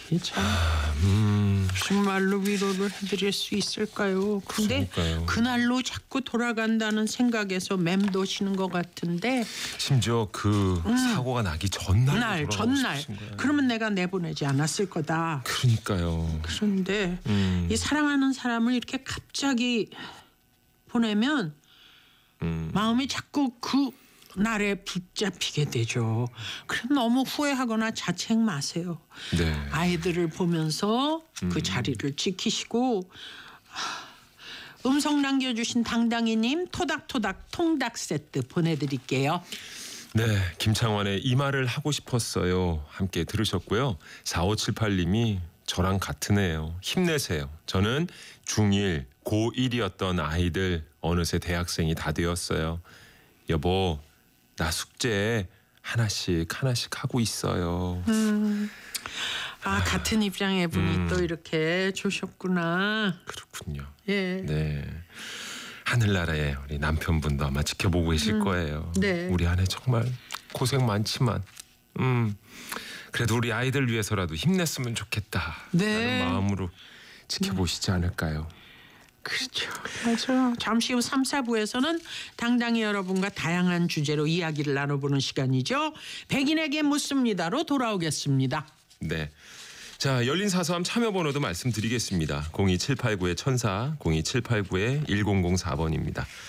참 무슨 말로 위로를 해드릴 수 있을까요? 근데 그러니까요. 그날로 자꾸 돌아간다는 생각에서 맴도시는 것 같은데 심지어 그 사고가 나기 전날 전날 그러면 내가 내보내지 않았을 거다. 그러니까요. 그런데 이 사랑하는 사람을 이렇게 갑자기 보내면 마음이 자꾸 그 날에 붙잡히게 되죠. 그래서 너무 후회하거나 자책 마세요. 네. 아이들을 보면서 그 자리를 지키시고 음성 남겨주신 당당이님 토닥토닥 통닭 세트 보내드릴게요. 네, 김창완의 이 말을 하고 싶었어요. 함께 들으셨고요. 4578님이 저랑 같은 애예요. 힘내세요. 저는 중1, 고1이었던 아이들 어느새 대학생이 다 되었어요. 여보, 나 숙제 하나씩 하고 있어요. 같은 입장의 분이 또 이렇게 주셨구나. 그렇군요. 예. 네. 하늘나라의 우리 남편분도 아마 지켜보고 계실 거예요. 네. 우리 아내 정말 고생 많지만 그래도 우리 아이들 위해서라도 힘냈으면 좋겠다. 네. 라는 마음으로 지켜보시지 않을까요? 그렇죠. 맞아요. 잠시 후 3, 4부에서는 당당히 여러분과 다양한 주제로 이야기를 나눠보는 시간이죠. 백인에게 묻습니다로 돌아오겠습니다. 네. 자, 열린 사서함 참여 번호도 말씀드리겠습니다. 02789-1004, 02789-1004번입니다.